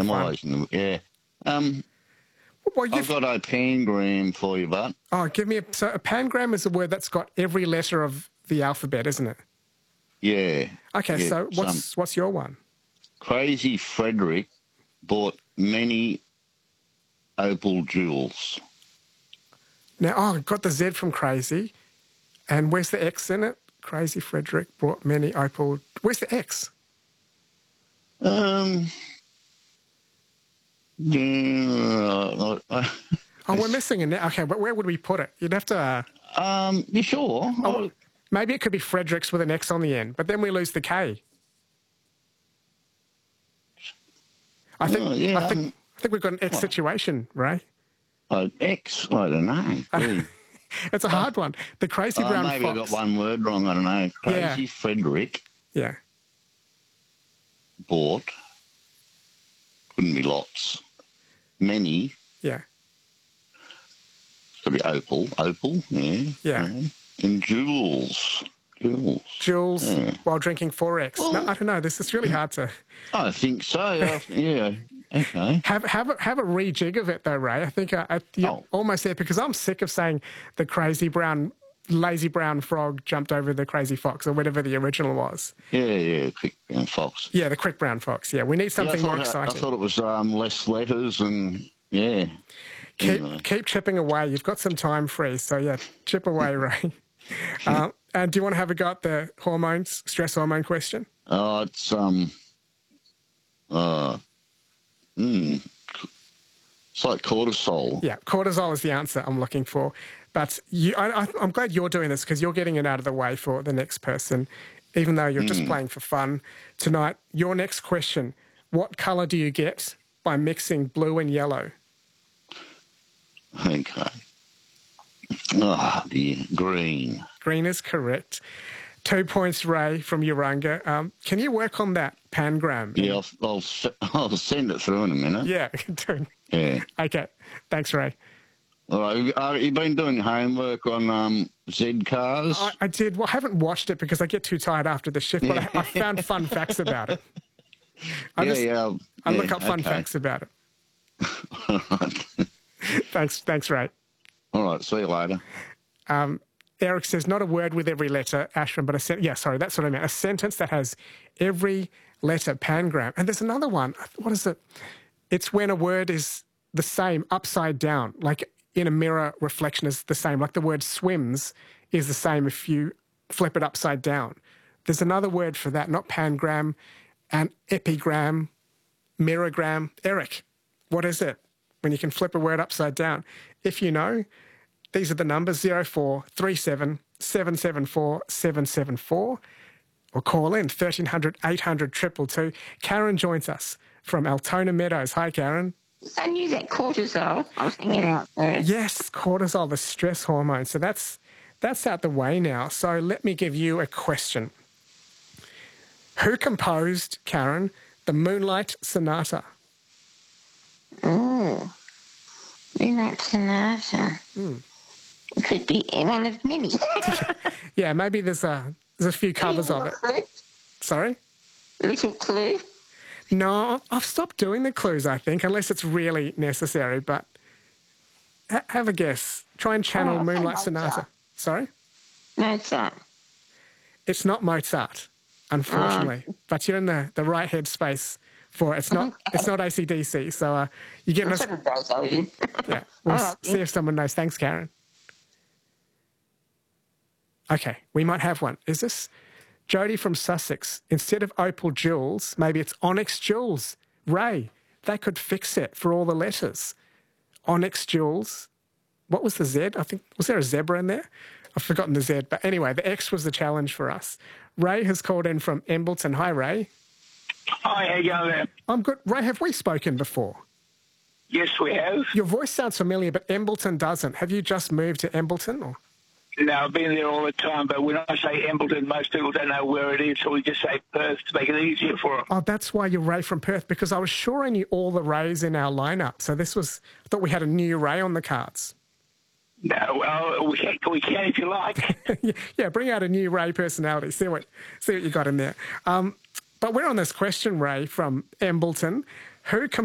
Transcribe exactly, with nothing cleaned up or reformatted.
I'm fun. always in the, yeah. Um, Well, I've you've, got a pangram for you, bud. oh, give me a... So a pangram is a word that's got every letter of the alphabet, isn't it? Yeah. Okay, yeah, so what's some what's your one? Crazy Frederick bought many opal jewels. Now, oh, got the Z from crazy. And where's the X in it? Crazy Frederick bought many opal... Where's the X? Um, yeah, uh, Oh, we're missing it. Okay, but where would we put it? You'd have to... Uh, um, you sure? oh, maybe it could be Fredericks with an X on the end, but then we lose the K. I think, Oh, yeah, I think, um, I think we've got an X what? situation, Ray. Uh, X, I don't know. Gee. It's a hard one. The Crazy Oh, Brown maybe I Fox. got one word wrong, I don't know. Crazy Yeah. Frederick Yeah. bought, couldn't be lots, many, Yeah. could be opal, opal, yeah. Yeah. And jewels, jewels. Jules Yeah. while drinking four X. No, I don't know. This is really hard to... I think so, uh, yeah, okay. Have have a, have a rejig of it though, Ray. I think uh, I, you're Oh. almost there because I'm sick of saying the crazy brown, lazy brown frog jumped over the crazy fox or whatever the original was. Yeah, yeah, quick brown fox. Yeah, the quick brown fox. Yeah, we need Yeah, I something more thought- exciting. I thought it was um, less letters and, yeah. keep Anyway. keep chipping away. You've got some time free, so yeah, chip away, Ray. uh, and do you want to have a go at the hormones, stress hormone question? Oh, it's, um, uh, hmm, it's like cortisol. Yeah, cortisol is the answer I'm looking for. But you, I, I, I'm glad you're doing this because you're getting it out of the way for the next person, even though you're just playing for fun tonight. Your next question, what colour do you get by mixing blue and yellow? Okay. Ah, dear, green. Green is correct. Two points, Ray, from Urunga. Um, can you work on that pangram? Yeah, I'll, I'll, s- I'll send it through in a minute. Yeah. Yeah. Okay. Thanks, Ray. All right, uh, you've been doing homework on um, Z cars? I, I did. Well, I haven't watched it because I get too tired after the shift, but I, I found fun facts about it. I yeah, just, yeah. I yeah, look up fun okay. facts about it. All right. Thanks, thanks, Ray. All right, see you later. Um, Eric says, not a word with every letter, Ashram, but a sentence. Yeah, sorry, that's what I meant. A sentence that has every letter pangram. And there's another one. What is it? It's when a word is the same upside down, like in a mirror reflection is the same. Like the word swims is the same if you flip it upside down. There's another word for that, not pangram, an epigram, mirrorgram. Eric, what is it when you can flip a word upside down? If you know, these are the numbers, zero four three seven, seven seven four, seven seven four, or call in thirteen hundred, eight hundred, two two two. Karen joins us from Altona Meadows. Hi, Karen. I knew that cortisol. I was thinking about that. Yes, cortisol, the stress hormone. So that's that's out the way now. So let me give you a question. Who composed, Karen, the Moonlight Sonata? Oh, Moonlight Sonata. Hmm. It could be one of many. Yeah, maybe there's a there's a few covers of it. Clue? Sorry? Little clue. No, I've stopped doing the clues, I think, unless it's really necessary. But ha- have a guess. Try and channel Oh, Moonlight Mozart. Sonata. Sorry? Mozart. It's not Mozart, unfortunately. But you're in the, the right headspace for it. It's not it's not A C D C. So uh, you're getting us. Sort of Beethoven. Yeah, we'll All s- right. see if someone knows. Thanks, Karen. Okay, we might have one. Is this Jody from Sussex? Instead of opal jewels, maybe it's onyx jewels. Ray, they could fix it for all the letters. Onyx jewels. What was the Z? I think, was there a zebra in there? I've forgotten the Z. But anyway, the X was the challenge for us. Ray has called in from Embleton. Hi, Ray. Hi, how you going there? I'm good. Ray, have we spoken before? Yes, we have. Your voice sounds familiar, but Embleton doesn't. Have you just moved to Embleton? Or? No, I've been there all the time, but when I say Embleton, most people don't know where it is, so we just say Perth to make it easier for them. Oh, that's why you're Ray from Perth, because I was sure I knew all the Rays in our lineup. So this was, I thought we had a new Ray on the cards. No, well, we can, we can if you like. Yeah, bring out a new Ray personality. See what, see what you got in there. Um, but we're on this question, Ray, from Embleton. Who com-